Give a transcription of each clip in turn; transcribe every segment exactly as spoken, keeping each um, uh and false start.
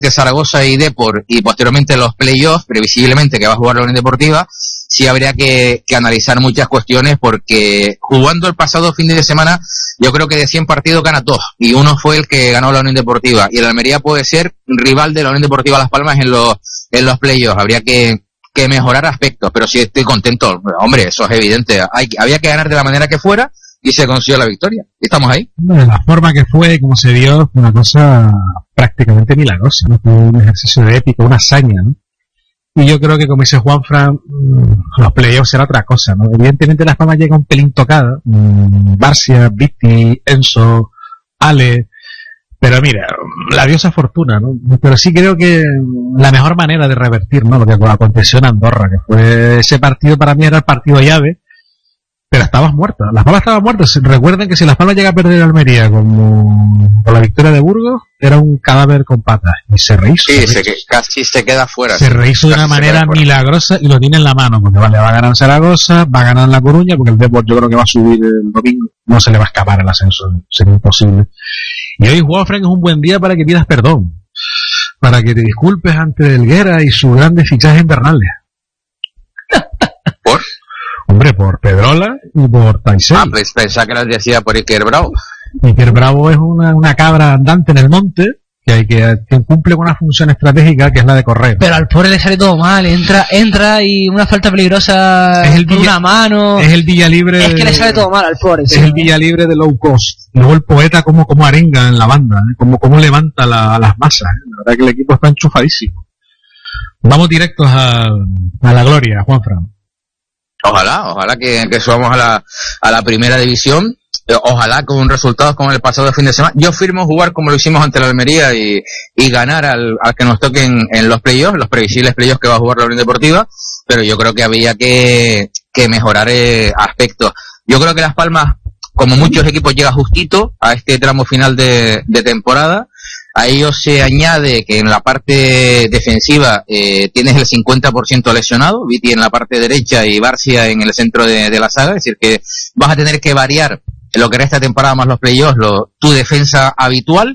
de Zaragoza y Depor y posteriormente los playoffs, previsiblemente que va a jugar la Unión Deportiva, sí habría que, que analizar muchas cuestiones, porque jugando el pasado fin de semana, yo creo que de cien partidos gana dos, y uno fue el que ganó la Unión Deportiva, y el Almería puede ser rival de la Unión Deportiva Las Palmas en los, en los playoffs. Habría que, que mejorar aspectos, pero sí estoy contento, hombre, eso es evidente. Hay, había que ganar de la manera que fuera, y se consiguió la victoria. Estamos ahí. Bueno, la forma que fue, como se dio, fue una cosa prácticamente milagrosa, ¿no? Fue un ejercicio de épica, una hazaña, ¿no? Y yo creo que, como dice Juanfran, los playoffs será otra cosa, ¿no? Evidentemente Las Palmas llega un pelín tocada, Barcia, Viti, Enzo, Ale, pero mira, la diosa fortuna, ¿no? Pero sí creo que la mejor manera de revertir, ¿no?, lo que aconteció en Andorra, que fue ese partido, para mí era el partido llave, pero estabas muerta, Las Palmas estaban muertas. Recuerden que si Las Palmas llega a perder Almería como con la victoria de Burgos, era un cadáver con patas, y se rehizo. Sí, se se, que, casi se queda fuera. Se sí, rehizo de una manera milagrosa y lo tiene en la mano, porque vale, va a ganar Zaragoza, va a ganar La Coruña, porque el Depor yo creo que va a subir el domingo, no se le va a escapar el ascenso, sería imposible. Y hoy, Juanfran, es un buen día para que pidas perdón, para que te disculpes ante Helguera y sus grandes fichajes invernales. ¿Por? Hombre, por Pedrola y por Taisei. Ah, pues pensaba que las decía por Iker Bravo. Iker Bravo es una, una cabra andante en el monte que hay que, que cumple con una función estratégica, que es la de correr. Pero al pobre le sale todo mal, entra entra y una falta peligrosa es el por Villa, una mano. Es el Villa Libre. Es que le sale todo mal al pobre. Es sí. el Villa Libre de low cost. Luego el poeta como, como arenga en la banda, ¿eh? como, como levanta la, a las masas. ¿eh? La verdad que el equipo está enchufadísimo. Vamos directos a, a la gloria, Juanfran. Ojalá, ojalá que, que subamos a la, a la primera división. Ojalá con resultados como el pasado fin de semana. Yo firmo jugar como lo hicimos ante la Almería y, y ganar al, al que nos toque en, en los playoffs, los previsibles playoffs que va a jugar la Unión Deportiva, pero yo creo que había que, que mejorar eh, aspectos. Yo creo que Las Palmas, como muchos equipos, llega justito a este tramo final de, de temporada. A ello se añade que en la parte defensiva eh, tienes el cincuenta por ciento lesionado, Viti en la parte derecha y Barcia en el centro de, de la saga, es decir que vas a tener que variar en lo que resta de temporada más los playoffs, lo, tu defensa habitual,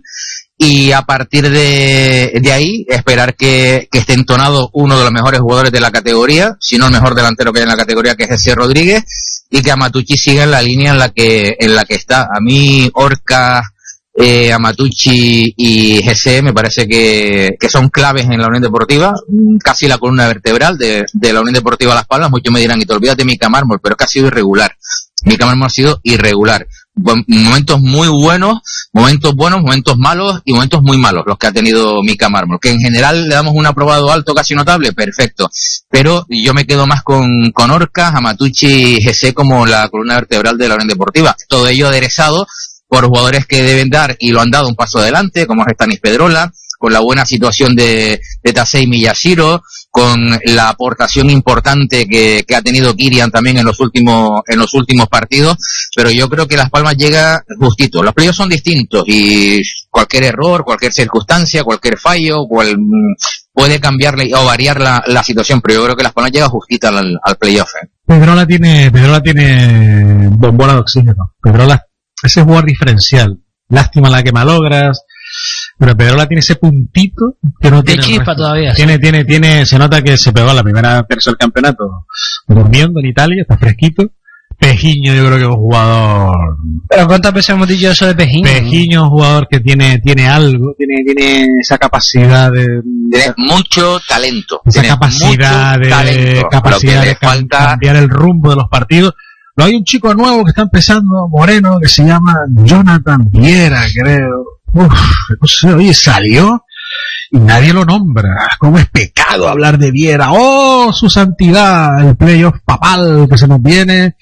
y a partir de, de ahí esperar que, que esté entonado uno de los mejores jugadores de la categoría, si no el mejor delantero que hay en la categoría, que es ese Rodríguez, y que Amatucci siga en la línea en la que en la que está. A mí Orca, eh, Amatucci y G C me parece que, que son claves en la Unión Deportiva, casi la columna vertebral de, de la Unión Deportiva Las Palmas. Muchos me dirán, y te olvidas de Mica Mármol, pero que ha sido irregular. Mica Mármol ha sido irregular. Buen, momentos muy buenos, momentos buenos, momentos malos y momentos muy malos los que ha tenido Mica Mármol, que en general le damos un aprobado alto casi notable, perfecto, pero yo me quedo más con, con Orca, Amatucci y G C como la columna vertebral de la Unión Deportiva, todo ello aderezado por jugadores que deben dar y lo han dado un paso adelante, como es Stanis Pedrola, con la buena situación de, de Tasei Miyashiro, con la aportación importante que, que ha tenido Kirian también en los últimos en los últimos partidos, pero yo creo que Las Palmas llega justito. Los playoffs son distintos y cualquier error, cualquier circunstancia, cualquier fallo, cual, puede cambiarle o variar la, la situación, pero yo creo que Las Palmas llega justita al, al playoff. ¿eh? Pedrola tiene Pedrola tiene bombona de oxígeno. Pedrola, ese jugador diferencial. Lástima la que malogras. Pero Pedrola tiene ese puntito que no tiene. De chispa todavía. Tiene, sí. tiene, tiene, se nota que se pegó la primera tercia del campeonato durmiendo en Italia, está fresquito. Pejiño, yo creo que es un jugador. Pero ¿cuántas veces hemos dicho eso de Pejiño? Pejiño es un jugador que tiene, tiene algo, tiene, tiene esa capacidad de. Tiene mucho talento. Esa tiene capacidad de, talento, capacidad de falta... cambiar el rumbo de los partidos. Pero hay un chico nuevo que está empezando, moreno, que se llama Jonathan Viera, creo. Uf, no sé, oye, salió y nadie lo nombra. ¿Cómo es pecado hablar de Viera? ¡Oh, su santidad! El playoff papal que se nos viene.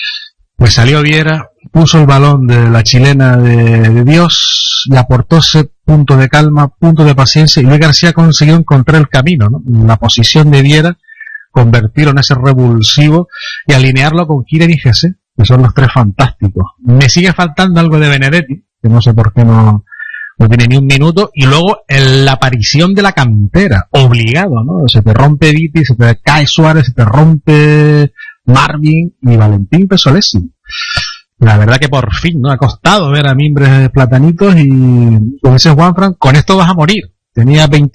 Pues salió Viera, puso el balón de la chilena de, de Dios y aportó ese punto de calma, punto de paciencia, y Luis García consiguió encontrar el camino, ¿no? La posición de Viera, convertirlo en ese revulsivo y alinearlo con Kirian y G C, que son los tres fantásticos. Me sigue faltando algo de Benedetti, que no sé por qué no, no tiene ni un minuto, y luego el, la aparición de la cantera, obligado, ¿no? Se te rompe Viti, se te cae Suárez, se te rompe Marvin y Valentín Pesolesi. La verdad que por fin, ¿no? Ha costado ver a Mimbres Platanitos y, como dice Juanfran, con esto vas a morir. Tenía veinte